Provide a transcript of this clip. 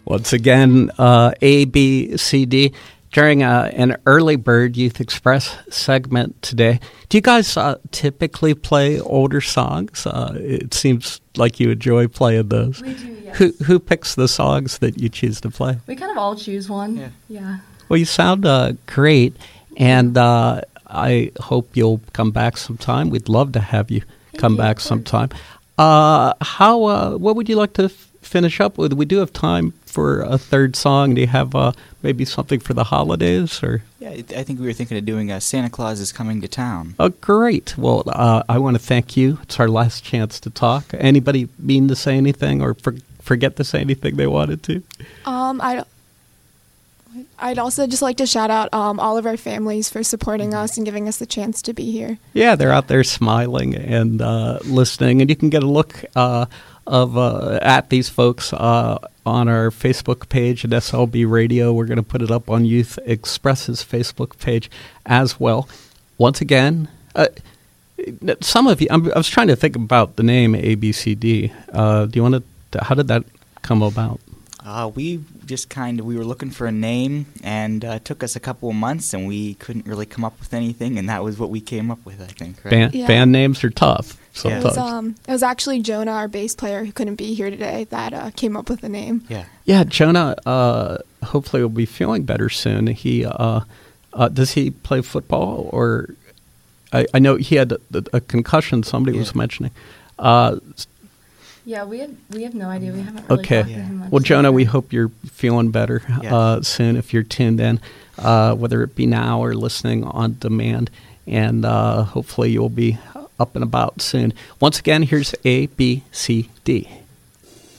Once again, A, B, C, D. During an early bird Youth Express segment today, do you guys typically play older songs? It seems like you enjoy playing those. We do, yes. Who picks the songs that you choose to play? We kind of all choose one. Yeah. Well, you sound great, and I hope you'll come back sometime. We'd love to have you come back sometime. What would you like to finish up with? We do have time for a third song. Do you have maybe something for the holidays? Or Yeah, I think we were thinking of doing Santa Claus is Coming to Town. Oh, great. Well, I want to thank you. It's our last chance to talk. Anybody mean to say anything or forget to say anything they wanted to? I'd also just like to shout out all of our families for supporting us and giving us the chance to be here. Yeah, they're out there smiling and listening, and you can get a look at these folks on our Facebook page at SLB Radio. We're going to put it up on Youth Express's Facebook page as well. Once again, some of you, I was trying to think about the name ABCD. Do you want to? How did that come about? We were looking for a name, and it took us a couple of months, and we couldn't really come up with anything, and that was what we came up with, I think. Right? Band names are tough sometimes. It was actually Jonah, our bass player, who couldn't be here today, that came up with the name. Yeah, Jonah hopefully will be feeling better soon. He does he play football, or I know he had a concussion somebody was mentioning. Yeah, we have no idea. We haven't really talked to him much. Well, Jonah, we hope you're feeling better soon if you're tuned in, whether it be now or listening on demand. And hopefully you'll be up and about soon. Once again, here's A, B, C, D.